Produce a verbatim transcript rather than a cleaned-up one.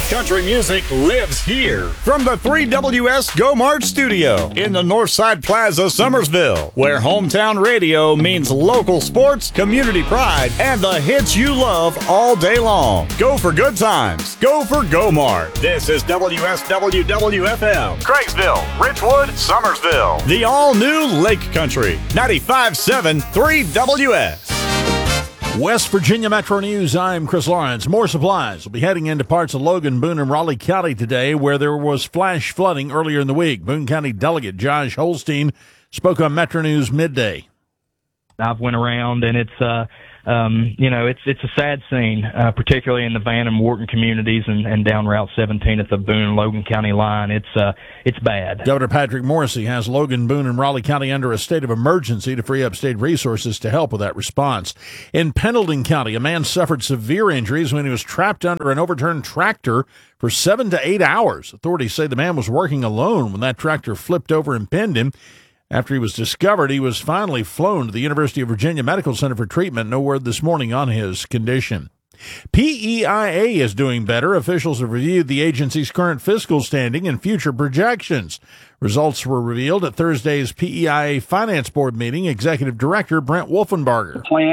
Country music lives here. From the three W S Go March studio in the Northside Plaza, Summersville, where hometown radio means local sports, community pride, and the hits you love all day long. Go for good times. Go for Go Mart. This is W S W W F M, Craigsville, Richwood, Summersville. The all-new Lake Country, ninety-five point seven three W S. West Virginia Metro News, I'm Chris Lawrence. More supplies will be heading into parts of Logan, Boone, and Raleigh County today where there was flash flooding earlier in the week. Boone County Delegate Josh Holstein spoke on Metro News Midday. I've went around, and it's, uh, um, you know, it's it's a sad scene, uh, particularly in the Van and Wharton communities and, and down Route seventeen at the Boone and Logan County line. It's uh, it's bad. Governor Patrick Morrisey has Logan, Boone, and Raleigh County under a state of emergency to free up state resources to help with that response. In Pendleton County, a man suffered severe injuries when he was trapped under an overturned tractor for seven to eight hours. Authorities say the man was working alone when that tractor flipped over and pinned him. After he was discovered, he was finally flown to the University of Virginia Medical Center for treatment. No word this morning on his condition. P E I A is doing better. Officials have reviewed the agency's current fiscal standing and future projections. Results were revealed at Thursday's P E I A Finance Board meeting. Executive Director Brent Wolfenbarger.